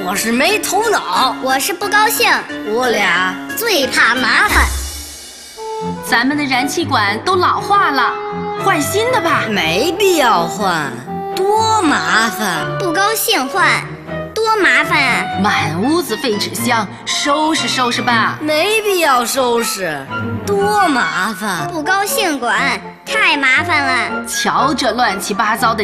我是没头脑， 我是不高兴， 我俩最怕麻烦。 咱们的燃气管都老化了，换新的吧。 没必要换，多麻烦。 不高兴换，多麻烦啊！ 满屋子废纸箱，收拾收拾吧。 没必要收拾，多麻烦。 不高兴管，太麻烦了。 瞧这乱七八糟的